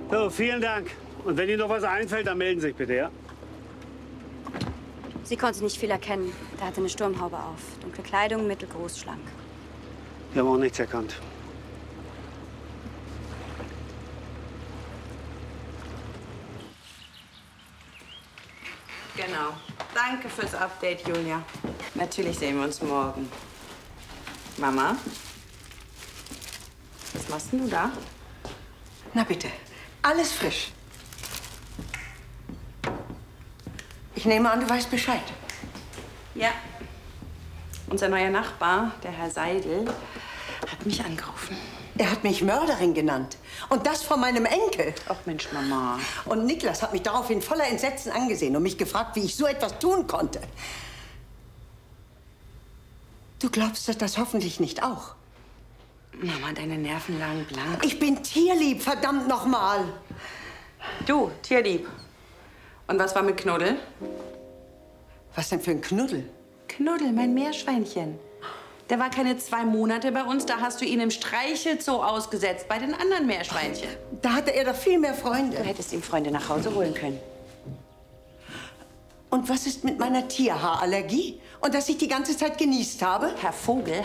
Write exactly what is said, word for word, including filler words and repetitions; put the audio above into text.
So, vielen Dank. Und wenn Ihnen noch was einfällt, dann melden Sie sich bitte, ja? Sie konnte nicht viel erkennen. Er hatte eine Sturmhaube auf. Dunkle Kleidung, mittelgroß, schlank. Wir haben auch nichts erkannt. Genau. Danke fürs Update, Julia. Natürlich sehen wir uns morgen. Mama? Was machst denn du da? Na bitte, alles frisch. Ich nehme an, du weißt Bescheid. Ja. Unser neuer Nachbar, der Herr Seidel, hat mich angerufen. Er hat mich Mörderin genannt. Und das von meinem Enkel. Ach Mensch, Mama. Und Niklas hat mich daraufhin voller Entsetzen angesehen und mich gefragt, wie ich so etwas tun konnte. Du glaubst das hoffentlich nicht auch. Mama, deine Nerven lagen blank. Ich bin tierlieb, verdammt nochmal. Du, tierlieb. Und was war mit Knuddel? Was denn für ein Knuddel? Knuddel, mein Meerschweinchen. Der war keine zwei Monate bei uns, da hast du ihn im Streichelzoo ausgesetzt, bei den anderen Meerschweinchen. Da hatte er doch viel mehr Freunde. Du hättest ihm Freunde nach Hause holen können. Und was ist mit meiner Tierhaarallergie? Und dass ich die ganze Zeit genießt habe? Herr Vogel